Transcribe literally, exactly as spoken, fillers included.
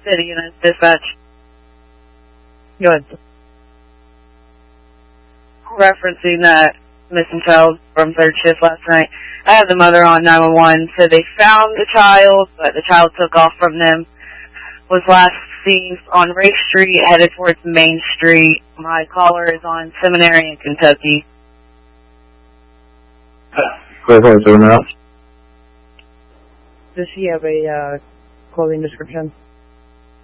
City Unit Dispatch. Good. Referencing that missing child from third shift last night. I had the mother on nine one one, said they found the child, but the child took off from them. Was last seen on Race Street, headed towards Main Street. My caller is on Seminary in Kentucky. Clear for now. Does she have a uh, clothing description?